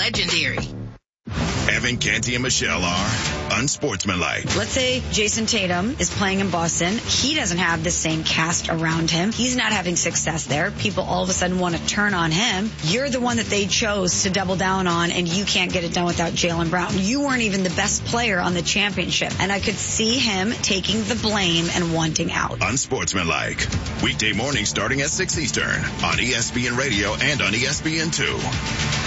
legendary. Evan, Canty, and Michelle are unsportsmanlike. Let's say Jason Tatum is playing in Boston. He doesn't have the same cast around him. He's not having success there. People all of a sudden want to turn on him. You're the one that they chose to double down on, and you can't get it done without Jaylen Brown. You weren't even the best player on the championship. And I could see him taking the blame and wanting out. Unsportsmanlike. Weekday mornings starting at 6 Eastern on ESPN Radio and on ESPN2.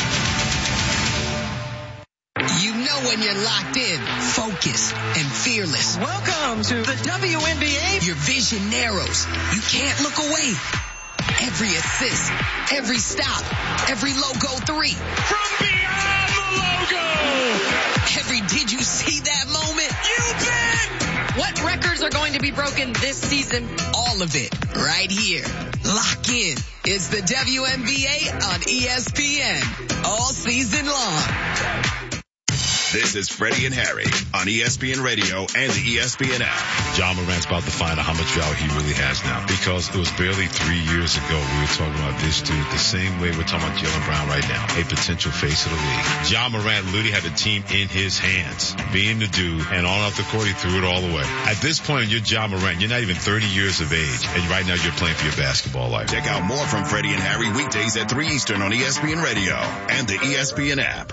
When you're locked in, focused, and fearless. Welcome to the WNBA. Your vision narrows. You can't look away. Every assist, every stop, every logo three. From beyond the logo. Every did you see that moment? You bet. What records are going to be broken this season? All of it right here. Lock in. It's the WNBA on ESPN all season long. This is Freddie and Harry on ESPN Radio and the ESPN app. Ja Morant's about to find out how much value he really has now, because it was barely 3 years ago we were talking about this dude the same way we're talking about Jaylen Brown right now, a potential face of the league. Ja Morant literally had the team in his hands, being the dude, and on off the court he threw it all away. At this point, you're Ja Morant. You're not even 30 years of age, and right now you're playing for your basketball life. Check out more from Freddie and Harry weekdays at 3 Eastern on ESPN Radio and the ESPN app.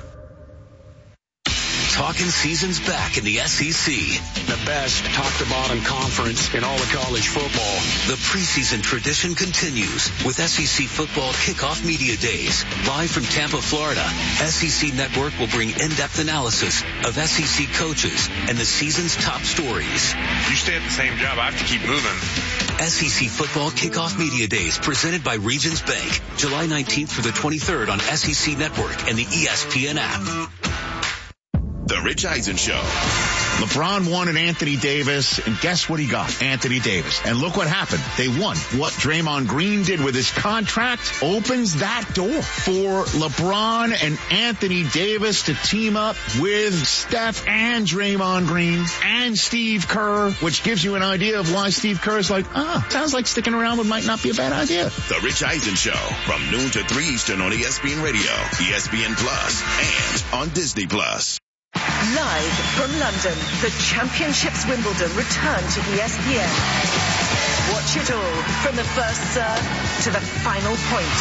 Talking season's back in the SEC. The best top-to-bottom conference in all of college football. The preseason tradition continues with SEC Football Kickoff Media Days. Live from Tampa, Florida, SEC Network will bring in-depth analysis of SEC coaches and the season's top stories. You stay at the same job, I have to keep moving. SEC Football Kickoff Media Days presented by Regions Bank. July 19th through the 23rd on SEC Network and the ESPN app. The Rich Eisen Show. LeBron wanted Anthony Davis, and guess what he got? Anthony Davis. And look what happened. They won. What Draymond Green did with his contract opens that door for LeBron and Anthony Davis to team up with Steph and Draymond Green and Steve Kerr, which gives you an idea of why Steve Kerr is like, sounds like sticking around might not be a bad idea. The Rich Eisen Show from noon to 3 Eastern on ESPN Radio, ESPN Plus, and on Disney Plus. Live from London, the Championships Wimbledon return to ESPN. Watch it all from the first serve to the final point,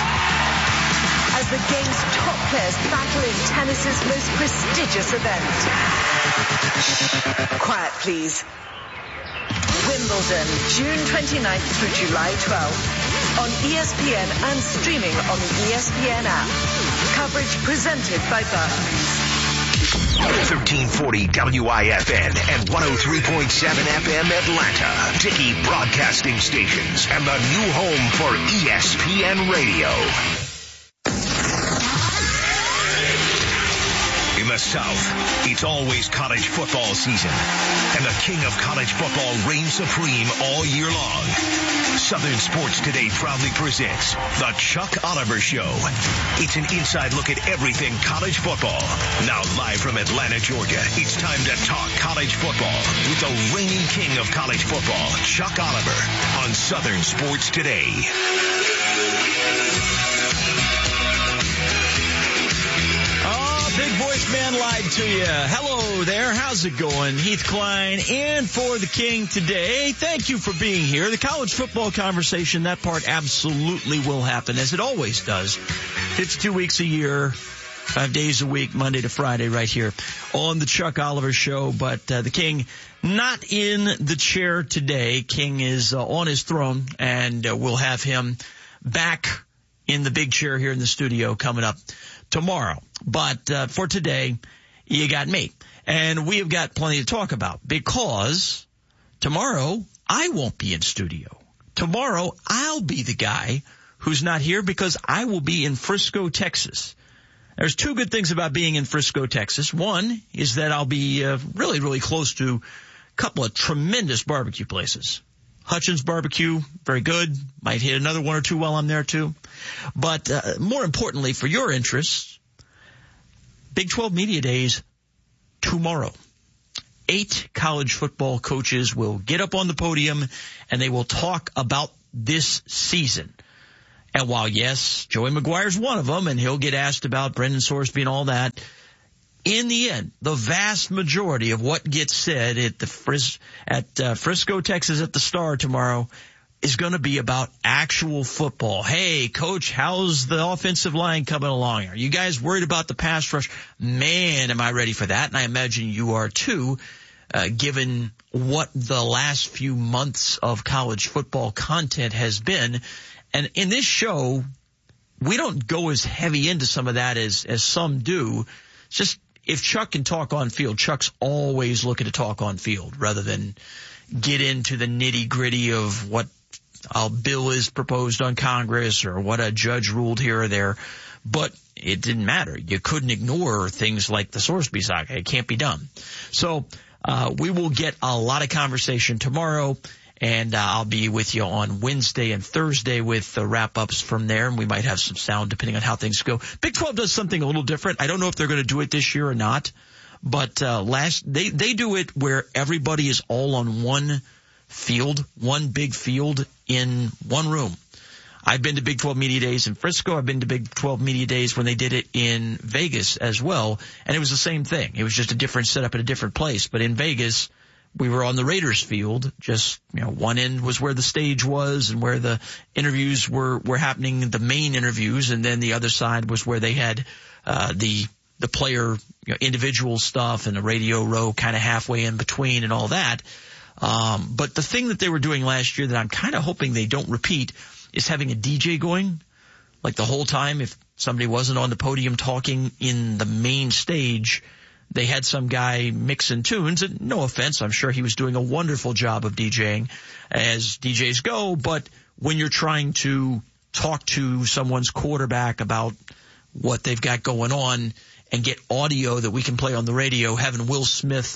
as the game's top players battle in tennis's most prestigious event. Quiet, please. Wimbledon, June 29th through July 12th. On ESPN and streaming on the ESPN app. Coverage presented by Barclays. 1340 WIFN and 103.7 FM Atlanta. Dickey Broadcasting Stations and the new home for ESPN Radio. In the South, it's always college football season, and the king of college football reigns supreme all year long. Southern Sports Today proudly presents The Chuck Oliver Show. It's an inside look at everything college football. Now live from Atlanta, Georgia, it's time to talk college football with the reigning king of college football, Chuck Oliver, on Southern Sports Today. Big voice man lied to you. Hello there. How's it going? Heath Klein in for the King today. Thank you for being here. The college football conversation, that part absolutely will happen, as it always does. 52 weeks a year, 5 days a week, Monday to Friday, right here on the Chuck Oliver Show. But the King not in the chair today. King is on his throne, and we'll have him back in the big chair here in the studio coming up tomorrow. But for today, you got me. And we have got plenty to talk about, because tomorrow I won't be in studio. Tomorrow I'll be the guy who's not here, because I will be in Frisco, Texas. There's two good things about being in Frisco, Texas. One is that I'll be really, really close to a couple of tremendous barbecue places. Hutchins Barbecue, very good. Might hit another one or two while I'm there too. But more importantly, for your interests, Big 12 Media Days tomorrow. 8 college football coaches will get up on the podium and they will talk about this season. And while, yes, Joey McGuire's one of them, and he'll get asked about Brendan Sorsby and all that, in the end, the vast majority of what gets said at Frisco, Texas at the Star tomorrow is going to be about actual football. Hey, Coach, how's the offensive line coming along? Are you guys worried about the pass rush? Man, am I ready for that? And I imagine you are too, given what the last few months of college football content has been. And in this show, we don't go as heavy into some of that as some do. It's just, if Chuck can talk on field, Chuck's always looking to talk on field rather than get into the nitty gritty of what a bill is proposed on Congress or what a judge ruled here or there. But it didn't matter. You couldn't ignore things like the Sorsby saga. It can't be done. So we will get a lot of conversation tomorrow. And I'll be with you on Wednesday and Thursday with the wrap-ups from there, and we might have some sound depending on how things go. Big 12 does something a little different. I don't know if they're going to do it this year or not, but they do it where everybody is all on one field, one big field in one room. I've been to Big 12 Media Days in Frisco. I've been to Big 12 Media Days when they did it in Vegas as well, and it was the same thing. It was just a different setup at a different place, but in Vegas – we were on the Raiders field, just, one end was where the stage was and where the interviews were happening, the main interviews, and then the other side was where they had, the player, individual stuff and the radio row kind of halfway in between and all that. But the thing that they were doing last year that I'm kind of hoping they don't repeat is having a DJ going, like the whole time. If somebody wasn't on the podium talking in the main stage, they had some guy mixing tunes, and no offense, I'm sure he was doing a wonderful job of DJing as DJs go, but when you're trying to talk to someone's quarterback about what they've got going on and get audio that we can play on the radio, having Will Smith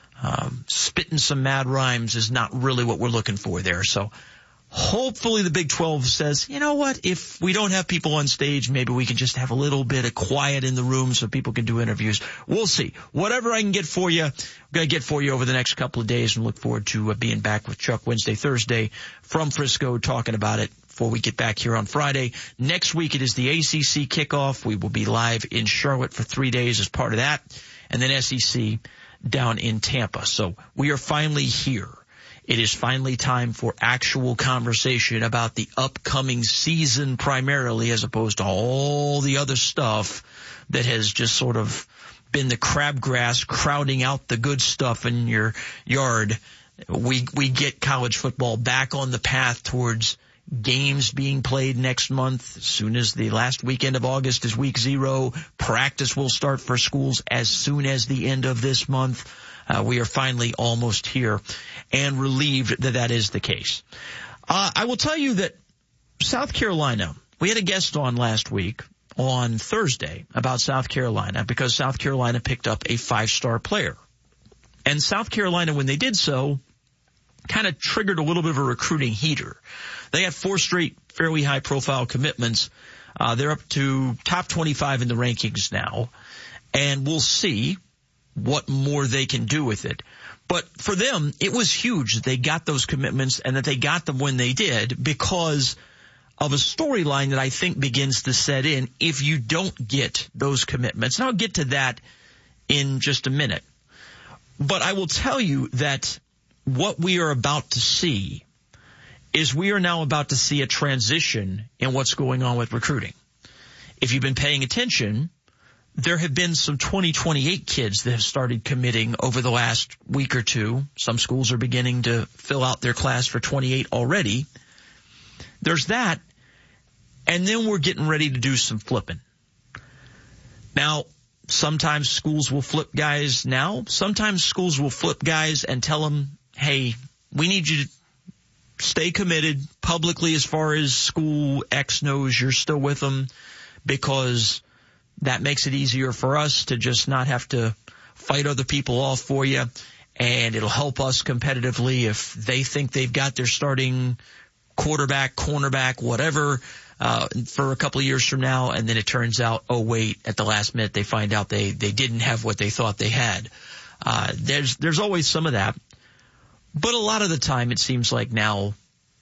spitting some mad rhymes is not really what we're looking for there. So hopefully the Big 12 says, you know what, if we don't have people on stage, maybe we can just have a little bit of quiet in the room so people can do interviews. We'll see. Whatever I can get for you, I'm going to get for you over the next couple of days, and look forward to being back with Chuck Wednesday, Thursday from Frisco talking about it before we get back here on Friday. Next week it is the ACC kickoff. We will be live in Charlotte for 3 days as part of that, and then SEC down in Tampa. So we are finally here. It is finally time for actual conversation about the upcoming season primarily, as opposed to all the other stuff that has just sort of been the crabgrass crowding out the good stuff in your yard. We get college football back on the path towards games being played next month. As soon as the last weekend of August is week 0, practice will start for schools as soon as the end of this month. We are finally almost here and relieved that that is the case. I will tell you that South Carolina, we had a guest on last week on Thursday about South Carolina because South Carolina picked up a 5-star player. And South Carolina, when they did so, kind of triggered a little bit of a recruiting heater. They had 4 straight fairly high-profile commitments. They're up to top 25 in the rankings now, and we'll see what more they can do with it. But for them, it was huge that they got those commitments and that they got them when they did because of a storyline that I think begins to set in if you don't get those commitments. And I'll get to that in just a minute. But I will tell you that what we are about to see is we are now about to see a transition in what's going on with recruiting. If you've been paying attention, there have been some 2028 kids that have started committing over the last week or two. Some schools are beginning to fill out their class for 28 already. There's that. And then we're getting ready to do some flipping. Now, sometimes schools will flip guys now. Sometimes schools will flip guys and tell them, hey, we need you to stay committed publicly as far as school X knows you're still with them, because that makes it easier for us to just not have to fight other people off for you, and it'll help us competitively if they think they've got their starting quarterback, cornerback, whatever, for a couple of years from now, and then it turns out, oh wait, at the last minute they find out they didn't have what they thought they had. There's always some of that, but a lot of the time it seems like now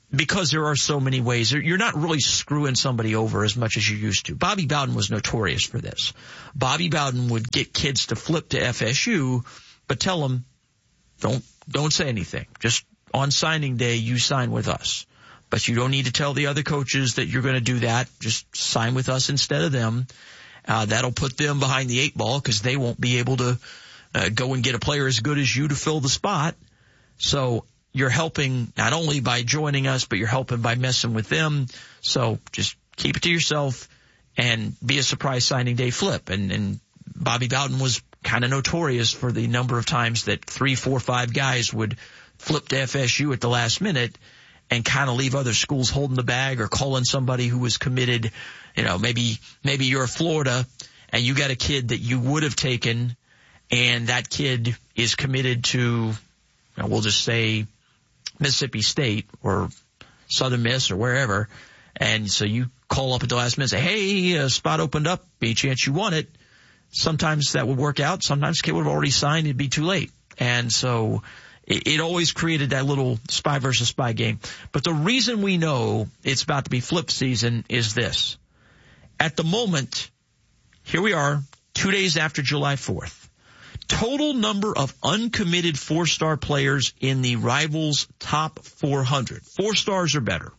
because there are so many ways. You're not really screwing somebody over as much as you used to. Bobby Bowden was notorious for this. Bobby Bowden would get kids to flip to FSU, but tell them, don't say anything. Just on signing day, you sign with us. But you don't need to tell the other coaches that you're going to do that. Just sign with us instead of them. That'll put them behind the 8 ball because they won't be able to go and get a player as good as you to fill the spot. So you're helping not only by joining us, but you're helping by messing with them. So just keep it to yourself and be a surprise signing day flip. And Bobby Bowden was kind of notorious for the number of times that 3, 4, 5 guys would flip to FSU at the last minute and kind of leave other schools holding the bag or calling somebody who was committed. You know, maybe you're Florida and you got a kid that you would have taken, and that kid is committed to, we'll just say Mississippi State or Southern Miss or wherever. And so you call up at the last minute and say, hey, a spot opened up. Any chance you want it? Sometimes that would work out. Sometimes the kid would have already signed. It'd be too late. And so it always created that little spy versus spy game. But the reason we know it's about to be flip season is this. At the moment, here we are, 2 days after July 4th. Total number of uncommitted 4-star players in the Rivals top 400. 4 stars or better.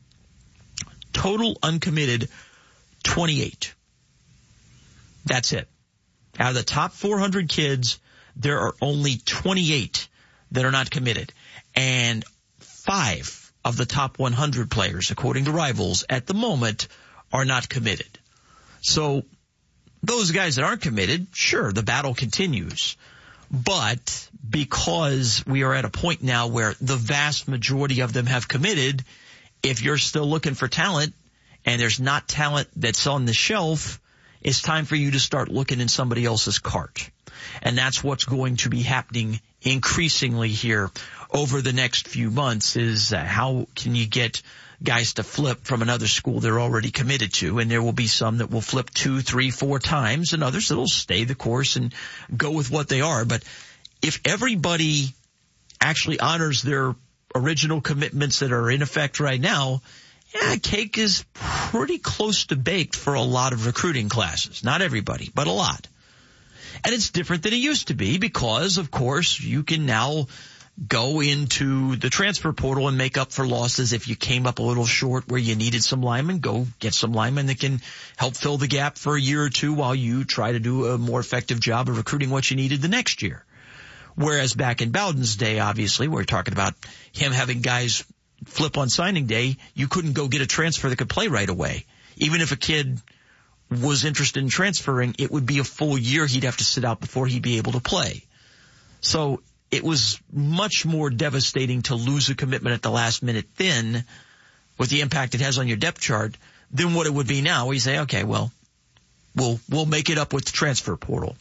Total uncommitted, 28. That's it. Out of the top 400 kids, there are only 28 that are not committed. And 5 of the top 100 players, according to Rivals, at the moment, are not committed. So those guys that aren't committed, sure, the battle continues. But because we are at a point now where the vast majority of them have committed, if you're still looking for talent and there's not talent that's on the shelf, it's time for you to start looking in somebody else's cart. And that's what's going to be happening increasingly here over the next few months is how can you get guys to flip from another school they're already committed to, and there will be some that will flip 2, 3, 4 times and others that will stay the course and go with what they are. But if everybody actually honors their original commitments that are in effect right now, cake is pretty close to baked for a lot of recruiting classes. Not everybody, but a lot. And it's different than it used to be because, of course, you can now go into the transfer portal and make up for losses. If you came up a little short where you needed some linemen, go get some linemen that can help fill the gap for a year or two while you try to do a more effective job of recruiting what you needed the next year. Whereas back in Bowden's day, obviously, we're talking about him having guys flip on signing day, you couldn't go get a transfer that could play right away. Even if a kid was interested in transferring, it would be a full year he'd have to sit out before he'd be able to play. So it was much more devastating to lose a commitment at the last minute then with the impact it has on your depth chart than what it would be now. We say, okay, well, we'll make it up with the transfer portal.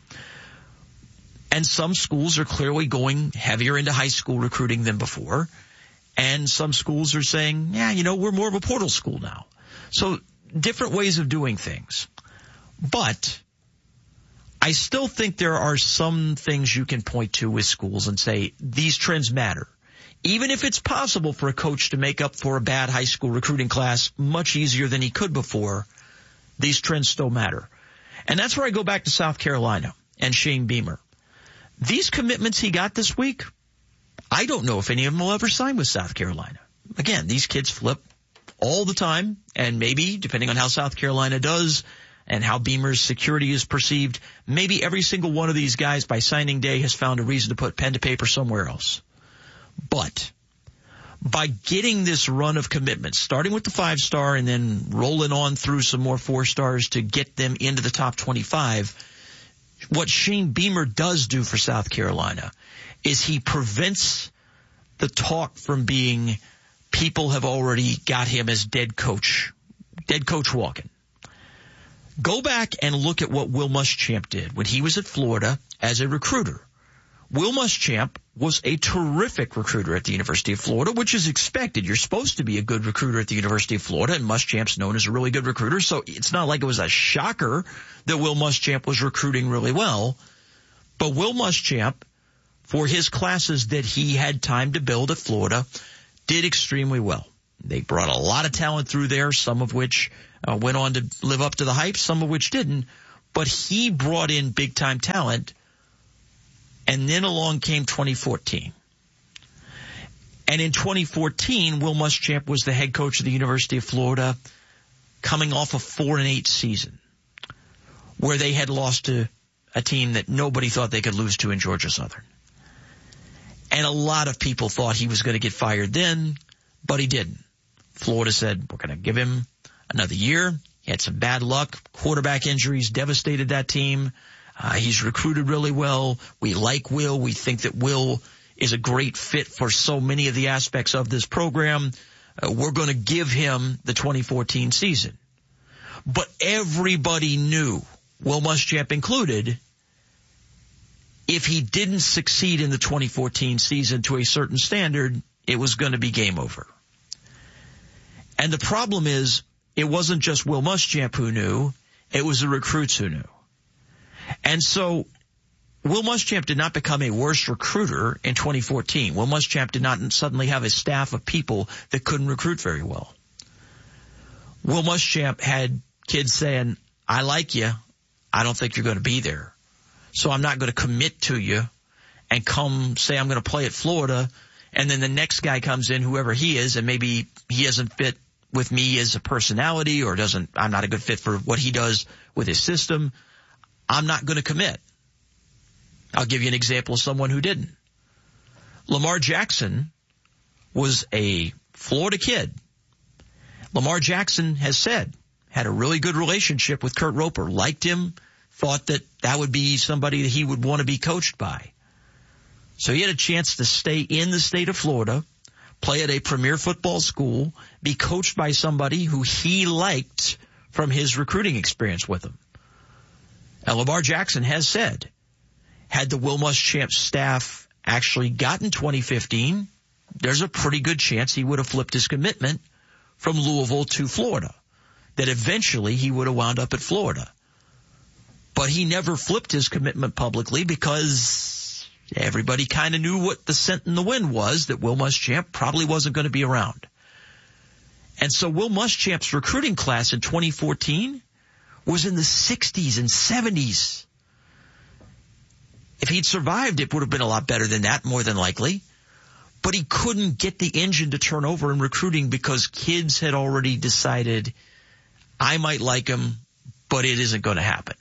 And some schools are clearly going heavier into high school recruiting than before. And some schools are saying, we're more of a portal school now. So different ways of doing things. But I still think there are some things you can point to with schools and say these trends matter. Even if it's possible for a coach to make up for a bad high school recruiting class much easier than he could before, these trends still matter. And that's where I go back to South Carolina and Shane Beamer. These commitments he got this week, I don't know if any of them will ever sign with South Carolina. Again, these kids flip all the time, and maybe, depending on how South Carolina does and how Beamer's security is perceived, maybe every single one of these guys by signing day has found a reason to put pen to paper somewhere else. But by getting this run of commitments, starting with the 5-star and then rolling on through some more 4-stars to get them into the top 25, what Shane Beamer does do for South Carolina is he prevents the talk from being people have already got him as dead coach walking. Go back and look at what Will Muschamp did when he was at Florida as a recruiter. Will Muschamp was a terrific recruiter at the University of Florida, which is expected. You're supposed to be a good recruiter at the University of Florida, and Muschamp's known as a really good recruiter, so it's not like it was a shocker that Will Muschamp was recruiting really well. But Will Muschamp, for his classes that he had time to build at Florida, did extremely well. They brought a lot of talent through there, some of which went on to live up to the hype, some of which didn't. But he brought in big-time talent, and then along came 2014. And in 2014, Will Muschamp was the head coach of the University of Florida, coming off a 4-8 season, where they had lost to a team that nobody thought they could lose to in Georgia Southern. And a lot of people thought he was going to get fired then, but he didn't. Florida said, we're going to give him another year. He had some bad luck. Quarterback injuries devastated that team. He's recruited really well. We like Will. We think that Will is a great fit for so many of the aspects of this program. We're going to give him the 2014 season. But everybody knew, Will Muschamp included, if he didn't succeed in the 2014 season to a certain standard, it was going to be game over. And the problem is, it wasn't just Will Muschamp who knew, it was the recruits who knew. And so, Will Muschamp did not become a worse recruiter in 2014. Will Muschamp did not suddenly have a staff of people that couldn't recruit very well. Will Muschamp had kids saying, I like you, I don't think you're going to be there. So I'm not going to commit to you and come say I'm going to play at Florida, and then the next guy comes in, whoever he is, and maybe he doesn't fit with me as a personality or I'm not a good fit for what he does with his system. I'm not going to commit. I'll give you an example of someone who didn't. Lamar Jackson was a Florida kid. Lamar Jackson has said, had a really good relationship with Kurt Roper, liked him, thought that would be somebody that he would want to be coached by. So he had a chance to stay in the state of Florida, play at a premier football school, be coached by somebody who he liked from his recruiting experience with him. And Lamar Jackson has said, had the Will Muschamp staff actually gotten 2015, there's a pretty good chance he would have flipped his commitment from Louisville to Florida, that eventually he would have wound up at Florida. But he never flipped his commitment publicly because everybody kind of knew what the scent in the wind was, that Will Muschamp probably wasn't going to be around. And so Will Muschamp's recruiting class in 2014 was in the 60s and 70s. If he'd survived, it would have been a lot better than that, more than likely. But he couldn't get the engine to turn over in recruiting because kids had already decided, I might like him, but it isn't going to happen.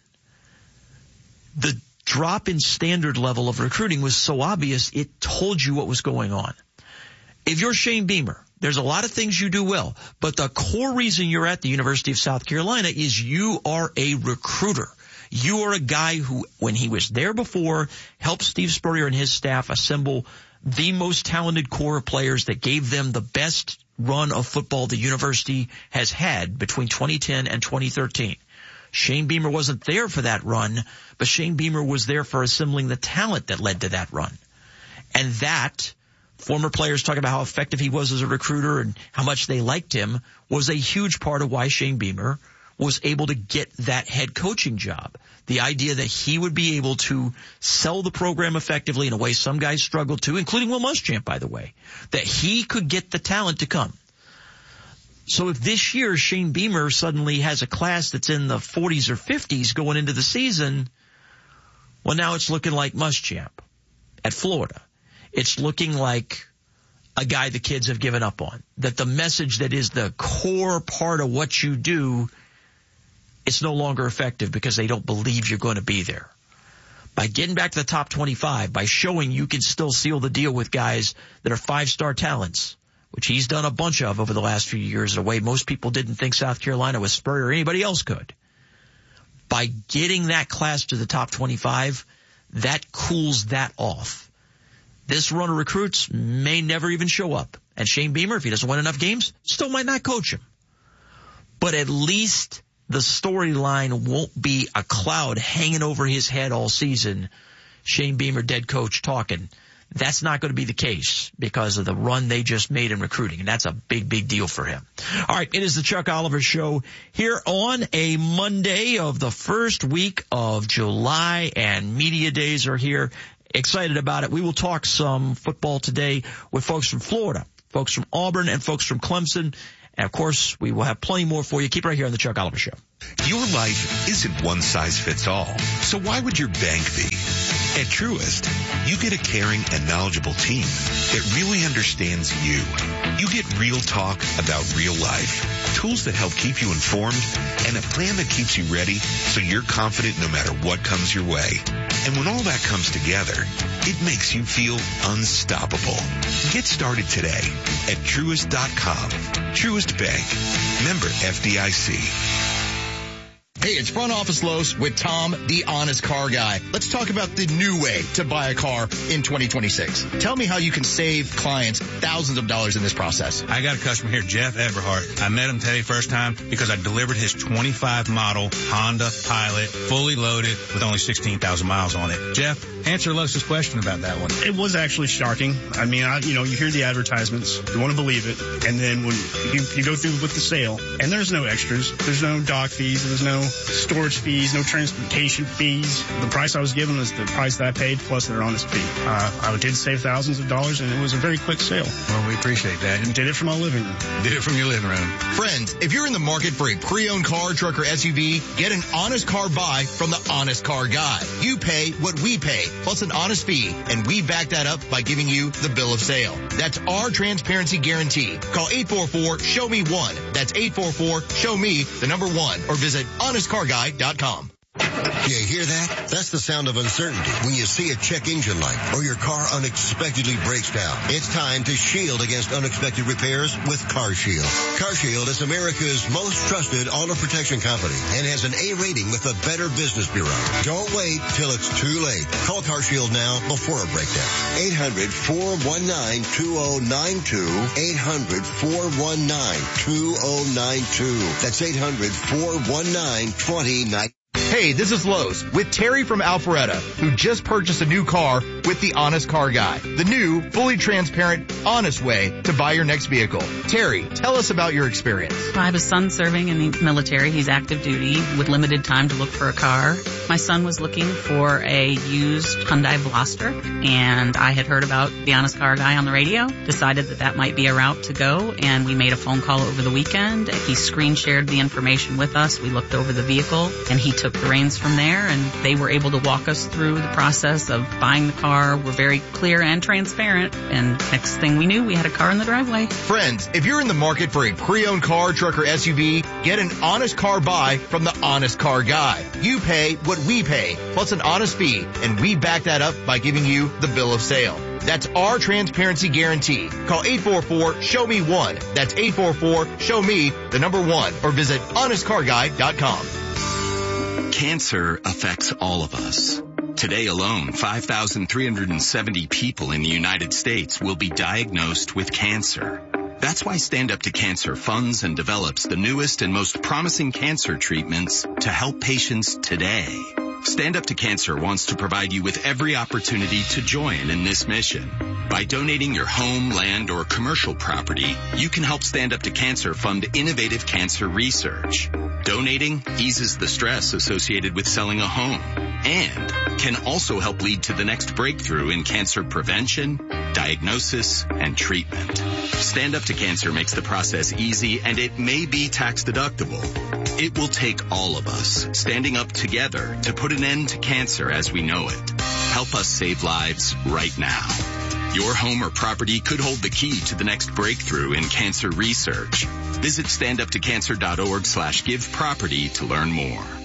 The drop in standard level of recruiting was so obvious, it told you what was going on. If you're Shane Beamer, there's a lot of things you do well, but the core reason you're at the University of South Carolina is you are a recruiter. You are a guy who, when he was there before, helped Steve Spurrier and his staff assemble the most talented core of players that gave them the best run of football the university has had between 2010 and 2013. Shane Beamer wasn't there for that run, but Shane Beamer was there for assembling the talent that led to that run. And that, former players talking about how effective he was as a recruiter and how much they liked him, was a huge part of why Shane Beamer was able to get that head coaching job. The idea that he would be able to sell the program effectively in a way some guys struggled to, including Will Muschamp, by the way, that he could get the talent to come. So if this year Shane Beamer suddenly has a class that's in the 40s or 50s going into the season, well, now it's looking like Muschamp at Florida. It's looking like a guy the kids have given up on, that the message that is the core part of what you do, it's no longer effective because they don't believe you're going to be there. By getting back to the top 25, by showing you can still seal the deal with guys that are 5-star talents, which he's done a bunch of over the last few years in a way most people didn't think South Carolina with Spurrier or anybody else could. By getting that class to the top 25, that cools that off. This run of recruits may never even show up. And Shane Beamer, if he doesn't win enough games, still might not coach him. But at least the storyline won't be a cloud hanging over his head all season. Shane Beamer, dead coach, talking. That's not going to be the case because of the run they just made in recruiting, and that's a big, big deal for him. All right, it is the Chuck Oliver Show here on a Monday of the first week of July, and media days are here. Excited about it. We will talk some football today with folks from Florida. folks from Auburn, and folks from Clemson. And, of course, we will have plenty more for you. Keep right here on the Chuck Oliver Show. Your life isn't one size fits all. So why would your bank be? At Truist, you get a caring and knowledgeable team that really understands you. You get real talk about real life, tools that help keep you informed, and a plan that keeps you ready so you're confident no matter what comes your way. And when all that comes together, it makes you feel unstoppable. Get started today at Truist.com. Truist Bank. Member FDIC. Hey, it's Front Office Los with Tom, the honest car guy. Let's talk about the new way to buy a car in 2026. Tell me how you can save clients thousands of dollars in this process. I got a customer here, Jeff Everhart. I met him today first time because I delivered his 25 model Honda Pilot, fully loaded with only 16,000 miles on it. Jeff, answer Los's question about that one. It was actually shocking. I mean, you hear the advertisements, you want to believe it, and then when you go through with the sale, and there's no extras, there's no dock fees, there's no storage fees, no transportation fees. The price I was given is the price that I paid plus their honest fee. I did save thousands of dollars, and it was a very quick sale. Well, we appreciate that. And did it from my living room. Did it from your living room. Friends, if you're in the market for a pre-owned car, truck, or SUV, get an honest car buy from the Honest Car Guy. You pay what we pay, plus an honest fee, and we back that up by giving you the bill of sale. That's our transparency guarantee. Call 844-SHOW-ME-1. That's 844-SHOW-ME, the number 1, or visit honestcarguy.com. You hear that? That's the sound of uncertainty when you see a check engine light or your car unexpectedly breaks down. It's time to shield against unexpected repairs with CarShield. CarShield is America's most trusted auto protection company and has an A rating with the Better Business Bureau. Don't wait till it's too late. Call CarShield now before a breakdown. 800-419-2092. 800-419-2092. That's 800-419-2092. Hey, this is Lowe's with Terry from Alpharetta, who just purchased a new car with the Honest Car Guy. The new, fully transparent, honest way to buy your next vehicle. Terry, tell us about your experience. I have a son serving in the military. He's active duty with limited time to look for a car. My son was looking for a used Hyundai Veloster, and I had heard about the Honest Car Guy on the radio, decided that might be a route to go, and we made a phone call over the weekend. He screen shared the information with us. We looked over the vehicle, and he took the reins from there, and they were able to walk us through the process of buying the car. We're very clear and transparent, and next thing we knew, we had a car in the driveway. Friends, if you're in the market for a pre-owned car, truck, or SUV, get an honest car buy from the Honest Car Guy. You pay what we pay, plus an honest fee, and we back that up by giving you the bill of sale. That's our transparency guarantee. Call 844-SHOW-ME-1. That's 844-SHOW-ME, the number 1, or visit honestcarguy.com. Cancer affects all of us. Today alone, 5,370 people in the United States will be diagnosed with cancer. That's why Stand Up to Cancer funds and develops the newest and most promising cancer treatments to help patients today. Stand Up to Cancer wants to provide you with every opportunity to join in this mission. By donating your home, land, or commercial property, you can help Stand Up to Cancer fund innovative cancer research. Donating eases the stress associated with selling a home and can also help lead to the next breakthrough in cancer prevention, diagnosis, and treatment. Stand Up to Cancer makes the process easy, and it may be tax deductible. It will take all of us standing up together to put an end to cancer as we know it. Help us save lives right now. Your home or property could hold the key to the next breakthrough in cancer research. Visit standuptocancer.org/giveproperty to learn more.